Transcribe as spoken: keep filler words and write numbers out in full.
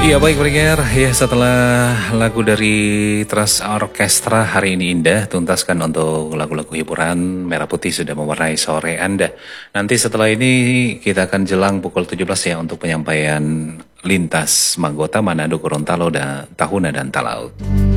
Iya baik pendengar, ya setelah lagu dari Trust Orchestra Hari Ini Indah, tuntaskan untuk lagu-lagu hiburan, Merah Putih sudah mewarnai sore Anda. Nanti setelah ini kita akan jelang pukul tujuh belas ya untuk penyampaian lintas Manggota, Manado, Gorontalo, dan Tahuna dan Talaut.